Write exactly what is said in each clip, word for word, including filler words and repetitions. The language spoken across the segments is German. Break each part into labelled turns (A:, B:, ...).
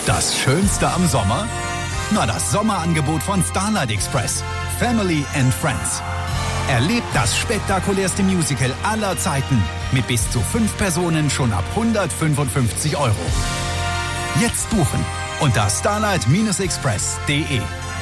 A: Das Schönste am Sommer? Na, das Sommerangebot von Starlight Express. Family and Friends. Erlebt das spektakulärste Musical aller Zeiten mit bis zu fünf Personen schon ab hundertfünfundfünfzig Euro. Jetzt buchen unter starlight express punkt de.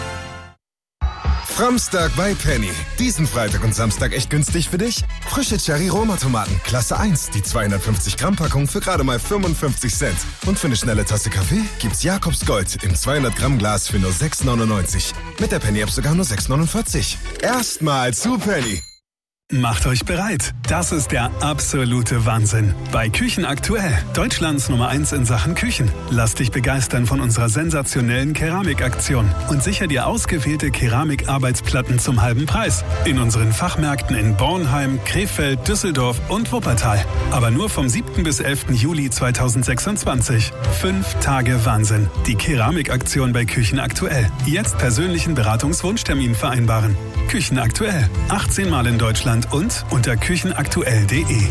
B: Framstag bei Penny. Diesen Freitag und Samstag echt günstig für dich? Frische Cherry-Roma-Tomaten, Klasse eins, die zweihundertfünfzig Gramm Packung für gerade mal fünfundfünfzig Cent. Und für eine schnelle Tasse Kaffee gibt's Jakobs Gold im zweihundert Gramm Glas für nur sechs neunundneunzig. Mit der Penny-App sogar nur sechs neunundvierzig. Erstmal zu Penny.
C: Macht euch bereit. Das ist der absolute Wahnsinn. Bei Küchen aktuell, Deutschlands Nummer eins in Sachen Küchen. Lass dich begeistern von unserer sensationellen Keramikaktion und sicher dir ausgewählte Keramikarbeitsplatten zum halben Preis. In unseren Fachmärkten in Bornheim, Krefeld, Düsseldorf und Wuppertal. Aber nur vom siebten bis elften Juli zweitausendsechsundzwanzig. Fünf Tage Wahnsinn. Die Keramikaktion bei Küchen aktuell. Jetzt persönlichen Beratungswunschtermin vereinbaren. Küchen aktuell. achtzehn Mal in Deutschland und unter küchenaktuell punkt de.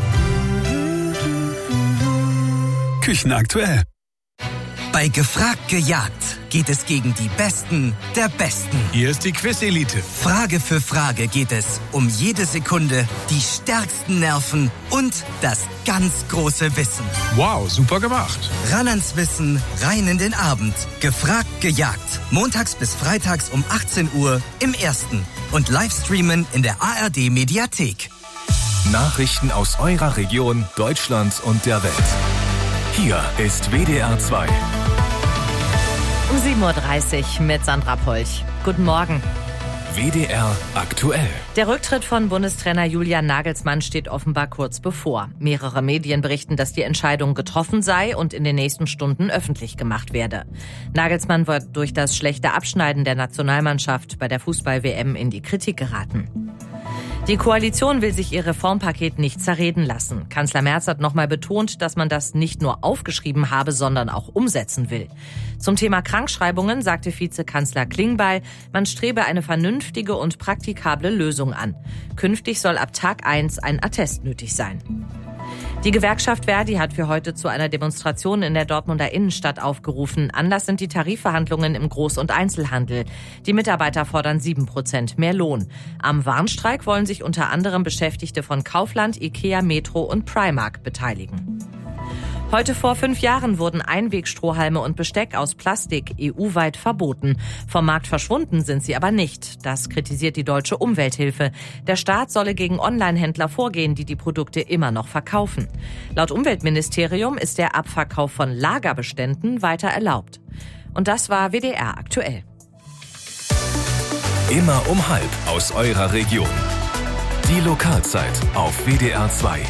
C: Küchen aktuell.
D: Bei Gefragt gejagt geht es gegen die Besten der Besten.
E: Hier ist die Quiz-Elite.
D: Frage für Frage geht es um jede Sekunde, die stärksten Nerven und das ganz große Wissen.
E: Wow, super gemacht.
D: Ran ans Wissen, rein in den Abend. Gefragt gejagt. Montags bis freitags um achtzehn Uhr im Ersten. Und Livestreamen in der A R D-Mediathek.
F: Nachrichten aus eurer Region, Deutschland und der Welt. Hier ist W D R zwei.
G: Um sieben Uhr dreißig mit Sandra Polch. Guten Morgen.
F: W D R aktuell.
G: Der Rücktritt von Bundestrainer Julian Nagelsmann steht offenbar kurz bevor. Mehrere Medien berichten, dass die Entscheidung getroffen sei und in den nächsten Stunden öffentlich gemacht werde. Nagelsmann wird durch das schlechte Abschneiden der Nationalmannschaft bei der Fußball-W M in die Kritik geraten. Die Koalition will sich ihr Reformpaket nicht zerreden lassen. Kanzler Merz hat nochmal betont, dass man das nicht nur aufgeschrieben habe, sondern auch umsetzen will. Zum Thema Krankschreibungen sagte Vizekanzler Klingbeil, man strebe eine vernünftige und praktikable Lösung an. Künftig soll ab Tag eins ein Attest nötig sein. Die Gewerkschaft Verdi hat für heute zu einer Demonstration in der Dortmunder Innenstadt aufgerufen. Anlass sind die Tarifverhandlungen im Groß- und Einzelhandel. Die Mitarbeiter fordern sieben Prozent mehr Lohn. Am Warnstreik wollen sich unter anderem Beschäftigte von Kaufland, Ikea, Metro und Primark beteiligen. Heute vor fünf Jahren wurden Einwegstrohhalme und Besteck aus Plastik E U-weit verboten. Vom Markt verschwunden sind sie aber nicht. Das kritisiert die Deutsche Umwelthilfe. Der Staat solle gegen Online-Händler vorgehen, die die Produkte immer noch verkaufen. Laut Umweltministerium ist der Abverkauf von Lagerbeständen weiter erlaubt. Und das war W D R aktuell.
F: Immer um halb aus eurer Region. Die Lokalzeit auf W D R zwei.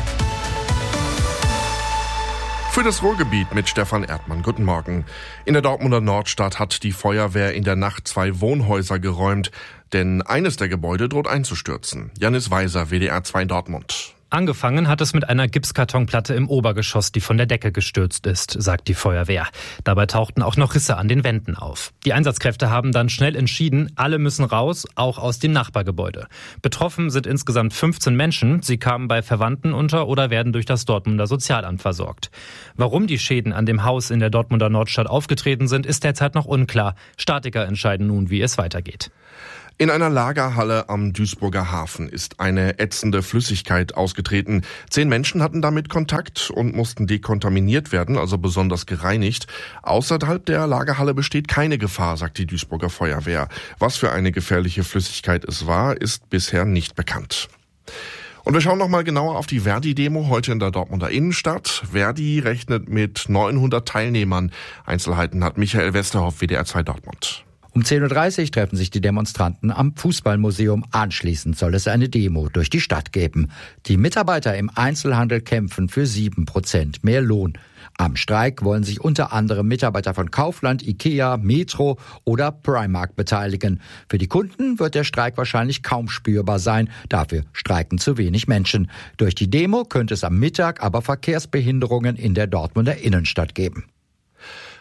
H: Für das Ruhrgebiet mit Stefan Erdmann. Guten Morgen. In der Dortmunder Nordstadt hat die Feuerwehr in der Nacht zwei Wohnhäuser geräumt, denn eines der Gebäude droht einzustürzen. Janis Weiser, W D R zwei Dortmund.
I: Angefangen hat es mit einer Gipskartonplatte im Obergeschoss, die von der Decke gestürzt ist, sagt die Feuerwehr. Dabei tauchten auch noch Risse an den Wänden auf. Die Einsatzkräfte haben dann schnell entschieden, alle müssen raus, auch aus dem Nachbargebäude. Betroffen sind insgesamt fünfzehn Menschen. Sie kamen bei Verwandten unter oder werden durch das Dortmunder Sozialamt versorgt. Warum die Schäden an dem Haus in der Dortmunder Nordstadt aufgetreten sind, ist derzeit noch unklar. Statiker entscheiden nun, wie es weitergeht.
H: In einer Lagerhalle am Duisburger Hafen ist eine ätzende Flüssigkeit ausgetreten. Zehn Menschen hatten damit Kontakt und mussten dekontaminiert werden, also besonders gereinigt. Außerhalb der Lagerhalle besteht keine Gefahr, sagt die Duisburger Feuerwehr. Was für eine gefährliche Flüssigkeit es war, ist bisher nicht bekannt. Und wir schauen noch mal genauer auf die Verdi-Demo heute in der Dortmunder Innenstadt. Verdi rechnet mit neunhundert Teilnehmern. Einzelheiten hat Michael Westerhoff, W D R zwei Dortmund.
J: Um zehn Uhr dreißig treffen sich die Demonstranten am Fußballmuseum. Anschließend soll es eine Demo durch die Stadt geben. Die Mitarbeiter im Einzelhandel kämpfen für sieben Prozent mehr Lohn. Am Streik wollen sich unter anderem Mitarbeiter von Kaufland, Ikea, Metro oder Primark beteiligen. Für die Kunden wird der Streik wahrscheinlich kaum spürbar sein. Dafür streiken zu wenig Menschen. Durch die Demo könnte es am Mittag aber Verkehrsbehinderungen in der Dortmunder Innenstadt geben.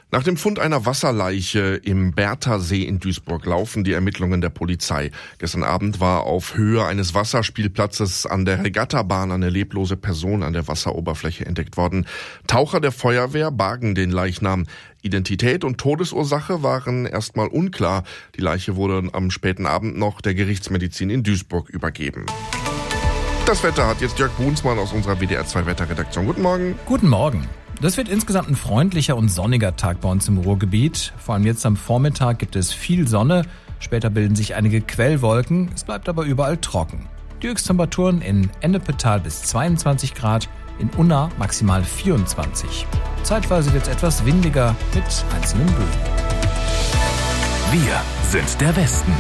H: Nach dem Fund einer Wasserleiche im Bertha-See in Duisburg laufen die Ermittlungen der Polizei. Gestern Abend war auf Höhe eines Wasserspielplatzes an der Regattabahn eine leblose Person an der Wasseroberfläche entdeckt worden. Taucher der Feuerwehr bargen den Leichnam. Identität und Todesursache waren erstmal unklar. Die Leiche wurde am späten Abend noch der Gerichtsmedizin in Duisburg übergeben. Das Wetter hat jetzt Jörg Buhnsmann aus unserer W D R zwei Wetterredaktion. Guten Morgen.
K: Guten Morgen. Das wird insgesamt ein freundlicher und sonniger Tag bei uns im Ruhrgebiet. Vor allem jetzt am Vormittag gibt es viel Sonne. Später bilden sich einige Quellwolken. Es bleibt aber überall trocken. Die Höchsttemperaturen in Ennepetal bis zweiundzwanzig Grad, in Unna maximal vierundzwanzig. Zeitweise wird es etwas windiger mit einzelnen Böen.
F: Wir sind der Westen.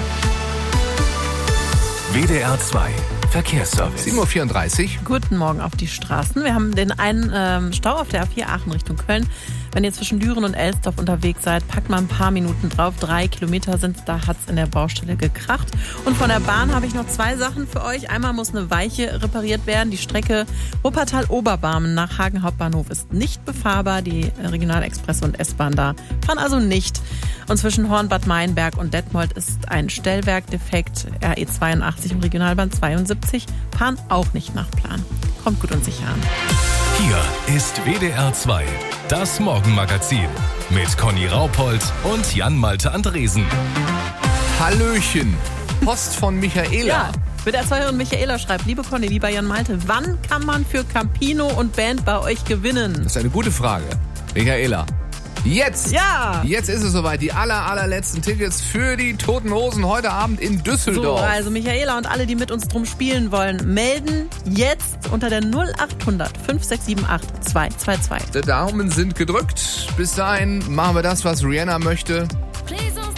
F: W D R zwei Verkehrsservice.
L: sieben Uhr vierunddreißig.
M: Guten Morgen auf die Straßen. Wir haben den einen ähm, Stau auf der A vier Aachen Richtung Köln. Wenn ihr zwischen Düren und Elsdorf unterwegs seid, packt mal ein paar Minuten drauf. Drei Kilometer sind es, da hat es in der Baustelle gekracht. Und von der Bahn habe ich noch zwei Sachen für euch. Einmal muss eine Weiche repariert werden. Die Strecke Wuppertal-Oberbarmen nach Hagen Hauptbahnhof ist nicht befahrbar. Die Regionalexpress und S-Bahn da fahren also nicht. Und zwischen Hornbad Meinberg und Detmold ist ein Stellwerk defekt. R E zweiundachtzig und Regionalbahn zweiundsiebzig fahren auch nicht nach Plan. Kommt gut und sicher an.
F: Hier ist W D R zwei, das Morgenmagazin mit Conny Raupold und Jan-Malte Andresen.
L: Hallöchen, Post von Michaela.
M: Ja, W D R zwei und Michaela schreibt, liebe Conny, lieber Jan-Malte, wann kann man für Campino und Band bei euch gewinnen?
L: Das ist eine gute Frage. Michaela. Jetzt!
M: Ja!
L: Jetzt ist es soweit. Die aller, allerletzten Tickets für die Toten Hosen heute Abend in Düsseldorf.
M: So, also Michaela und alle, die mit uns drum spielen wollen, melden jetzt unter der null acht hundert fünf sechs sieben acht zwei zwei zwei.
L: Die Daumen sind gedrückt. Bis dahin machen wir das, was Rihanna möchte.